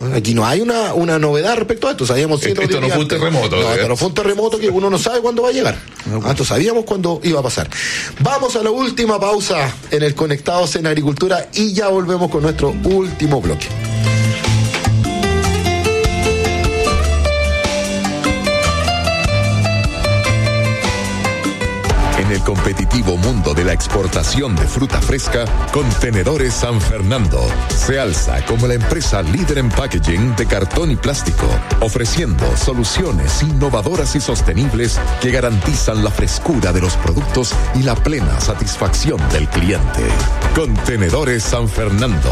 Aquí no hay una novedad respecto a esto. Sabíamos esto no fue un terremoto. No, esto no fue un terremoto que uno no sabe cuándo va a llegar. Entonces sabíamos cuándo iba a pasar. Vamos a la última pausa en el Conectados en Agricultura y ya volvemos con nuestro último bloque. En el competitivo mundo de la exportación de fruta fresca, Contenedores San Fernando se alza como la empresa líder en packaging de cartón y plástico, ofreciendo soluciones innovadoras y sostenibles que garantizan la frescura de los productos y la plena satisfacción del cliente. Contenedores San Fernando,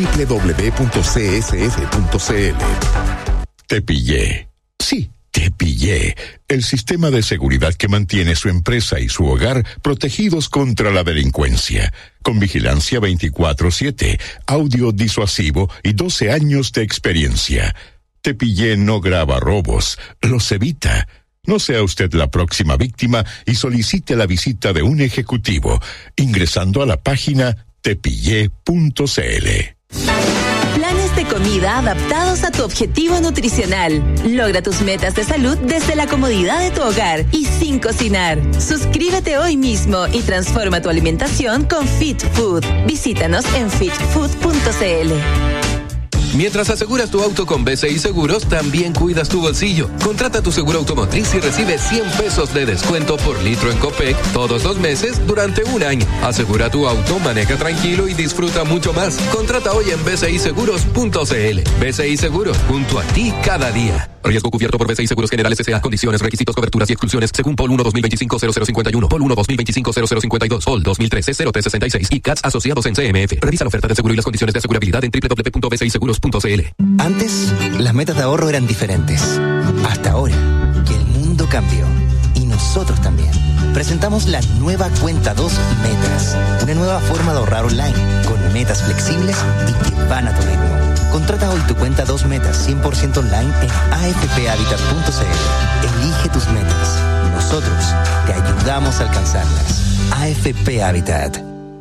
www.csf.cl. Te pillé. Sí. Te pillé. El sistema de seguridad que mantiene su empresa y su hogar protegidos contra la delincuencia. Con vigilancia 24/7, audio disuasivo y 12 años de experiencia. Te pillé no graba robos, los evita. No sea usted la próxima víctima y solicite la visita de un ejecutivo ingresando a la página tepillé.cl. Planes de comida adaptados a tu objetivo nutricional. Logra tus metas de salud desde la comodidad de tu hogar y sin cocinar. Suscríbete hoy mismo y transforma tu alimentación con Fit Food. Visítanos en fitfood.cl. Mientras aseguras tu auto con BCI Seguros, también cuidas tu bolsillo. Contrata tu seguro automotriz y recibe 100 pesos de descuento por litro en Copec todos los meses durante un año. Asegura tu auto, maneja tranquilo y disfruta mucho más. Contrata hoy en bciseguros.cl. BCI Seguros, junto a ti cada día. Riesgo cubierto por BCI Seguros Generales S.A. Condiciones, requisitos, coberturas y exclusiones según POL 1-2025-0051, POL 1-2025-0052, POL 2013-0366 y CATS asociados en CMF. Revisa la oferta de seguro y las condiciones de asegurabilidad en www.bciseguros.cl. Antes, las metas de ahorro eran diferentes. Hasta ahora, que el mundo cambió. Y nosotros también. Presentamos la nueva Cuenta 2 Metas. Una nueva forma de ahorrar online, con metas flexibles y que van a tu ritmo. Contrata hoy tu Cuenta 2 Metas 100% online en afphabitat.cl. Elige tus metas. Nosotros te ayudamos a alcanzarlas. AFP Habitat.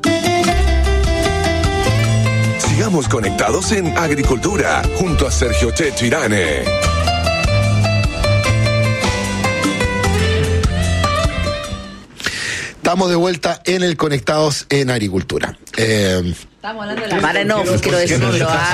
Sigamos conectados en Agricultura, junto a Sergio Checho Irane. Estamos de vuelta en el Conectados en Agricultura. Estamos hablando de la Mara, no, quiero decirlo.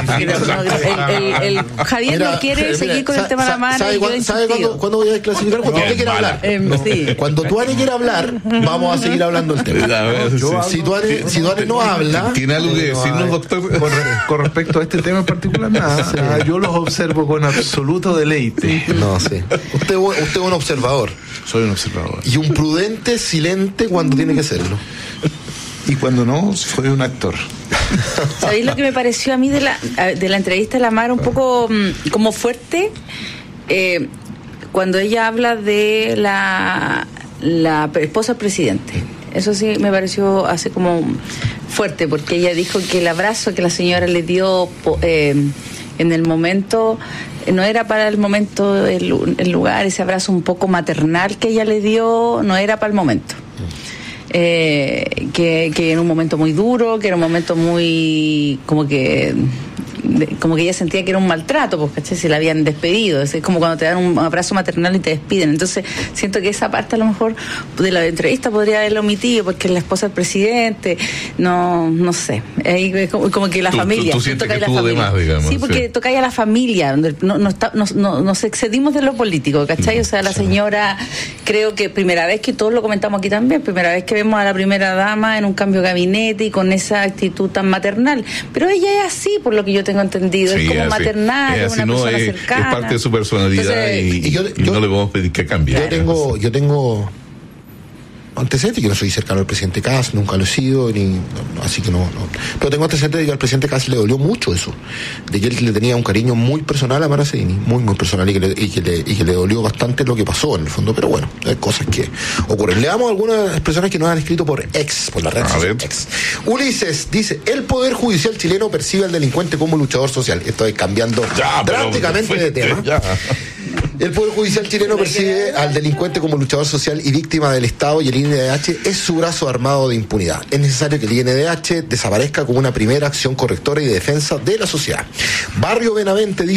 El Javier no quiere seguir con el tema de la Mara. ¿Sabe cuándo voy a desclasificar? Cuando usted quiera hablar. Sí. Cuando Tuane quiera hablar, vamos a seguir hablando del tema. Si Tuane no habla... ¿Tiene algo que decirnos, doctor? Con respecto a este tema en particular, nada. Yo los observo con absoluto deleite. No, sí. Usted es un observador. Soy un observador. Y un prudente, silente cuando tiene que serlo. Y cuando no, soy un actor. ¿Sabéis lo que me pareció a mí de la entrevista de la Mara un poco como fuerte? Cuando ella habla de la esposa del presidente. Eso sí me pareció así como fuerte, porque ella dijo que el abrazo que la señora le dio en el momento... No era para el momento, el lugar, ese abrazo un poco maternal que ella le dio, no era para el momento. Que era un momento muy duro, que era un momento muy como que ella sentía que era un maltrato, porque ¿cachai? Se la habían despedido. Es como cuando te dan un abrazo maternal y te despiden. Entonces siento que esa parte a lo mejor de la entrevista podría haberlo omitido, porque la esposa del presidente, no sé, ahí como que la familia. ¿Tú sientes que estuvo de más, digamos? Sí, porque toca a la familia, nos excedimos de lo político, ¿cachai? O sea, la señora, creo que primera vez, que todos lo comentamos aquí también, primera vez que vemos a la primera dama en un cambio de gabinete y con esa actitud tan maternal. Pero ella es así, por lo que yo tengo entendido, sí, es como maternal, es una persona cercana. Es parte de su personalidad. Entonces, y no le podemos pedir que cambie. Yo tengo antecedentes, que no soy cercano al presidente Kast, nunca lo he sido, así que no. Pero tengo antecedentes de que al presidente Kast le dolió mucho eso, de que él le tenía un cariño muy personal a Mara Seguini, muy personal, y que le dolió bastante lo que pasó en el fondo. Pero bueno, hay cosas que ocurren. Le damos a algunas personas que nos han escrito por la red social X. Ulises dice: el Poder Judicial chileno percibe al delincuente como luchador social. Estoy cambiando drásticamente de tema. El Poder Judicial chileno percibe al delincuente como luchador social y víctima del Estado, y el INDH es su brazo armado de impunidad. Es necesario que el INDH desaparezca como una primera acción correctora y de defensa de la sociedad. Barrio Benavente dice: